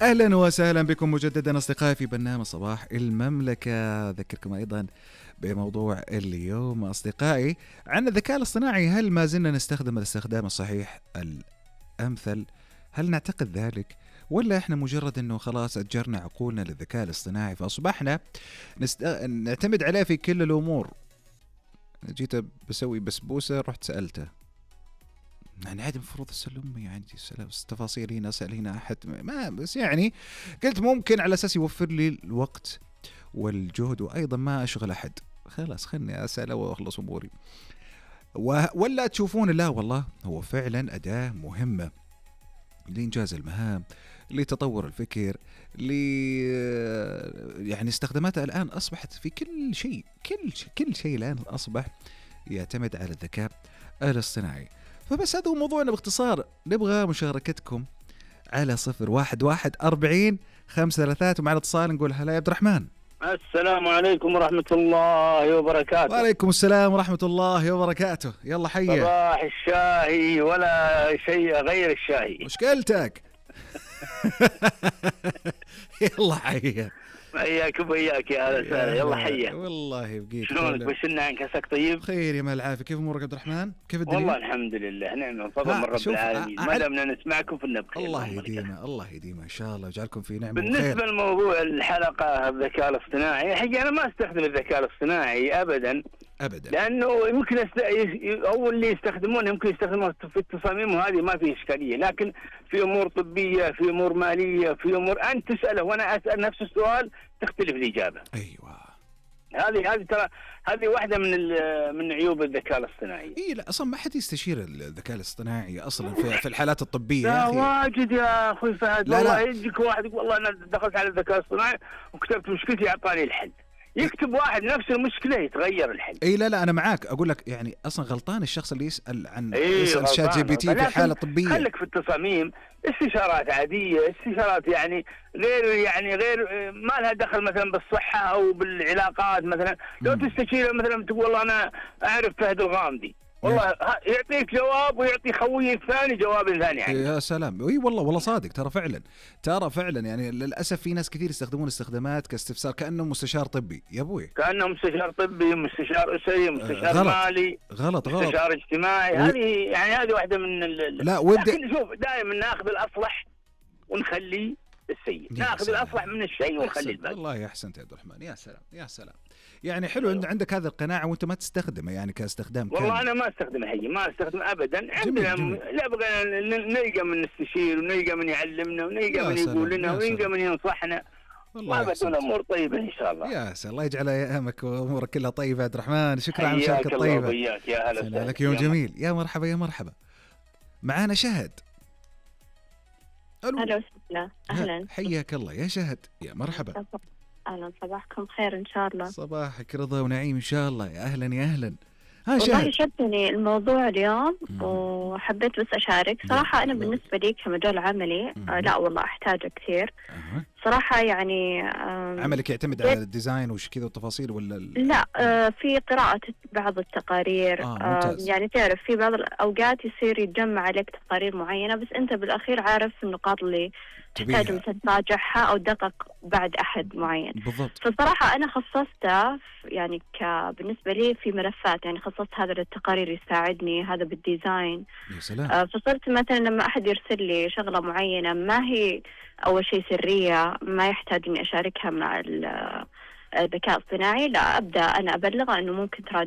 أهلا وسهلا بكم مجددا أصدقائي في برنامج صباح المملكة. أذكركم أيضا بموضوع اليوم أصدقائي عن الذكاء الاصطناعي. هل ما زلنا نستخدم الاستخدام الصحيح الأمثل؟ هل نعتقد ذلك؟ ولا إحنا مجرد أنه خلاص أجرنا عقولنا للذكاء الاصطناعي فأصبحنا نعتمد عليه في كل الأمور؟ جيت بسوي بسبوسة رحت سألته، يعني عادي المفروض اسال امي، يعني التفاصيل هنا اسال هنا احد، ما بس يعني قلت ممكن على اساس يوفر لي الوقت والجهد وايضا ما اشغل احد، خلاص خلني اسال واخلص اموري. ولا تشوفون لا والله هو فعلا اداه مهمه لانجاز المهام، لتطور الفكر، يعني استخداماتها الان اصبحت في كل شيء، كل شيء الان اصبح يعتمد على الذكاء الاصطناعي. فبس هذا هو موضوعنا باختصار. نبغى مشاركتكم على 01144053 ومعنا اتصال نقول هلا يا عبد الرحمن. السلام عليكم ورحمة الله وبركاته. وعليكم السلام ورحمة الله وبركاته. يلا حيا. صباح الشاهي ولا شيء غير الشاهي. مشكلتك. يلا حيا. حياك وبياك يا هلا وسهلا. يلا حيا. والله يبقيك. شلونك؟ بشرنا عنك، عساك طيب؟ خير يا مال العافية. كيف امورك عبد الرحمن؟ كيف الدنيا؟ والله الحمد لله، نعم فضل من رب العالمين. ما دامنا نسمعكم فلنا بخير. الله يديمه، الله يديمه ان شاء الله ويجعلكم في نعمة بالنسبة وخير. بالنسبة لموضوع الحلقة الذكاء الاصطناعي، حقيقة انا ما استخدم الذكاء الاصطناعي ابدا لانه يمكن او اللي يستخدمونه يمكن يستخدمونه في التصاميم وهذه ما في اشكاليه، لكن في امور طبيه، في امور ماليه، في امور انت تساله وانا اسال نفس السؤال تختلف الاجابه. ايوه هذه ترى هذه واحده من عيوب الذكاء الاصطناعي. اي لا اصلا ما حد يستشير الذكاء الاصطناعي اصلا في الحالات الطبيه يا يا اخي. واجد يا اخوي فهد، والله يجيك واحد يقول والله انا دخلت على الذكاء الاصطناعي وكتبت مشكلتي اعطاني الحل. يكتب واحد نفس المشكلة يتغير الحل. اي لا انا معاك، اقول لك يعني اصلا غلطان الشخص اللي يسال عن يسال شات جي بي تي في حاله طبيه. خليك في التصاميم استشارات عاديه، استشارات يعني غير ما لها دخل مثلا بالصحه او بالعلاقات. مثلا لو تستشير مثلا تقول والله انا اعرف فهد الغامدي، والله يعطيك جواب ويعطي خويه الثاني جواب ثاني يعني. يا سلام. اي والله صادق. ترى فعلا يعني للاسف في ناس كثير يستخدمون استخدامات كاستفسار كانه مستشار طبي يا ابوي، كانه مستشار طبي، مستشار اسري، مستشار مالي، غلط مستشار اجتماعي. هذه واحده من لا لكن شوف دائما ناخذ الاصلح ونخلي السيء، ناخذ الاصلح من الشيء ونخلي الباقي. والله احسنت يا عبد الرحمن. يا سلام يعني حلو عندك هذه القناعه وانت ما تستخدمه يعني كاستخدام كامل. والله انا ما استخدمه ما استخدم ابدا. عندنا لا بغى نلقى من نستشير ونلقى من يعلمنا ونلقى من يقول لنا ونلقى من ينصحنا. ما بدون امور طيبه ان شاء الله. يا سلام، الله يجعل ايامك وامورك كلها طيبه عبد الرحمن. شكرا على المشاركه الطيبه. حياك يا هلا وسهلا لك يوم جميل. يا مرحبا. معانا شهد. الو وسهلا. اهلا، حياك الله يا شهد. يا مرحبا. اهلا، صباحكم خير ان شاء الله. صباحك رضا ونعيم ان شاء الله. يا اهلا. والله شدني الموضوع اليوم وحبيت بس اشارك. صراحه انا بالنسبه لي كمجال عملي لا والله احتاجه كثير صراحه. يعني عملك يعتمد على الديزاين وش كذا والتفاصيل ولا لا في قراءه بعض التقارير. يعني تعرف في بعض الاوقات يصير يتجمع عليك تقارير معينه بس انت بالاخير عارف النقاط اللي تحتاج مثلا تراجعها او تدقق بعد احد معين. بالضبط. فصراحه انا خصصته يعني بالنسبه لي في ملفات، يعني خصصت هذا للتقارير يساعدني، هذا بالديزاين. يا سلام. فصرت مثلا لما احد يرسل لي شغله معينه ما هي اول شيء سريه، ما يحتاج اني اشاركها مع الذكاء الاصطناعي، لا ابدا انا ابلغه انه ممكن تراجع